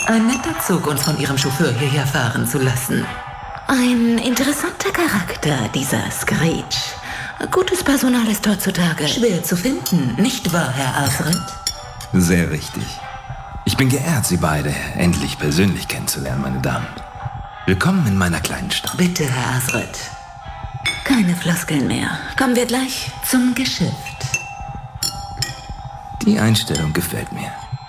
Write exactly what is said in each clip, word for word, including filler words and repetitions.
Ein netter Zug, uns von Ihrem Chauffeur hierher fahren zu lassen. Ein interessanter Charakter, dieser Screech. Gutes Personal ist heutzutage schwer zu finden, nicht wahr, Herr Alfred? Sehr richtig. Ich bin geehrt, Sie beide endlich persönlich kennenzulernen, meine Damen. Willkommen in meiner kleinen Stadt. Bitte, Herr Alfred. Keine Floskeln mehr. Kommen wir gleich zum Geschäft. Die Einstellung gefällt mir.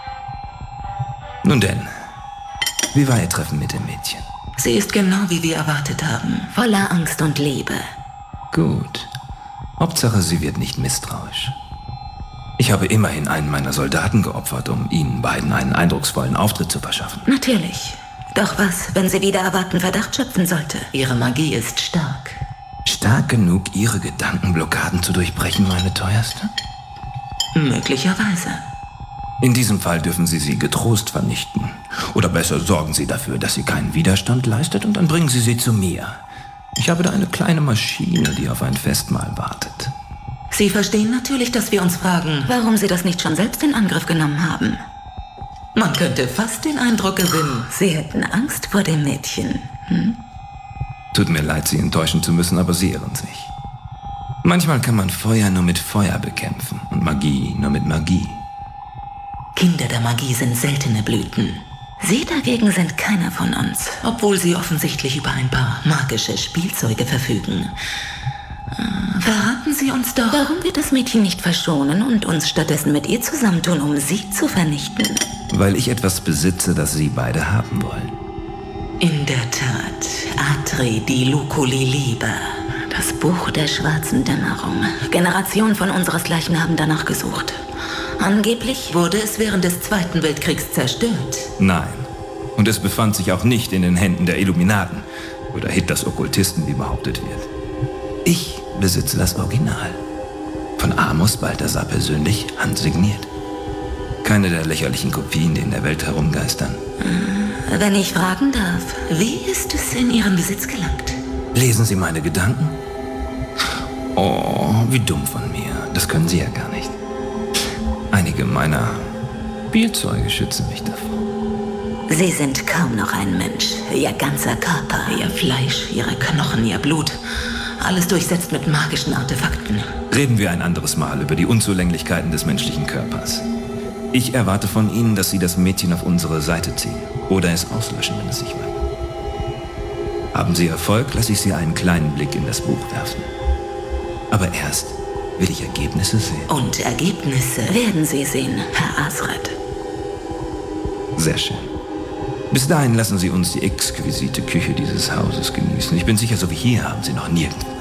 Nun denn, wie war Ihr Treffen mit dem Mädchen? Sie ist genau wie wir erwartet haben. Voller Angst und Liebe. Gut. Hauptsache, sie wird nicht misstrauisch. Ich habe immerhin einen meiner Soldaten geopfert, um Ihnen beiden einen eindrucksvollen Auftritt zu verschaffen. Natürlich. Doch was, wenn sie wieder erwarten Verdacht schöpfen sollte? Ihre Magie ist stark. Stark genug, Ihre Gedankenblockaden zu durchbrechen, meine Teuerste? Möglicherweise. In diesem Fall dürfen Sie sie getrost vernichten. Oder besser sorgen Sie dafür, dass sie keinen Widerstand leistet, und dann bringen Sie sie zu mir. Ich habe da eine kleine Maschine, die auf ein Festmahl wartet. Sie verstehen natürlich, dass wir uns fragen, warum Sie das nicht schon selbst in Angriff genommen haben. Man könnte fast den Eindruck gewinnen, Sie hätten Angst vor dem Mädchen. Hm? Tut mir leid, Sie enttäuschen zu müssen, aber Sie irren sich. Manchmal kann man Feuer nur mit Feuer bekämpfen und Magie nur mit Magie. Kinder der Magie sind seltene Blüten. Sie dagegen sind keiner von uns. Obwohl sie offensichtlich über ein paar magische Spielzeuge verfügen. Äh, verraten Sie uns doch, warum wir das Mädchen nicht verschonen und uns stattdessen mit ihr zusammentun, um sie zu vernichten? Weil ich etwas besitze, das Sie beide haben wollen. In der Tat, Atri di Luculi Liber. Das Buch der schwarzen Dämmerung. Generationen von unseresgleichen haben danach gesucht. Angeblich wurde es während des Zweiten Weltkriegs zerstört. Nein. Und es befand sich auch nicht in den Händen der Illuminaten oder Hitlers Okkultisten, wie behauptet wird. Ich besitze das Original. Von Amos Balthasar persönlich handsigniert. Keine der lächerlichen Kopien, die in der Welt herumgeistern. Wenn ich fragen darf, wie ist es in Ihren Besitz gelangt? Lesen Sie meine Gedanken? Oh, wie dumm von mir. Das können Sie ja gar nicht. Einige meiner Spielzeuge schützen mich davor. Sie sind kaum noch ein Mensch. Ihr ganzer Körper, Ihr Fleisch, Ihre Knochen, Ihr Blut. Alles durchsetzt mit magischen Artefakten. Reden wir ein anderes Mal über die Unzulänglichkeiten des menschlichen Körpers. Ich erwarte von Ihnen, dass Sie das Mädchen auf unsere Seite ziehen. Oder es auslöschen, wenn es sich mag. Haben Sie Erfolg, lasse ich Sie einen kleinen Blick in das Buch werfen. Aber erst will ich Ergebnisse sehen. Und Ergebnisse werden Sie sehen, Herr Alfred. Sehr schön. Bis dahin lassen Sie uns die exquisite Küche dieses Hauses genießen. Ich bin sicher, so wie hier haben Sie noch nirgendwo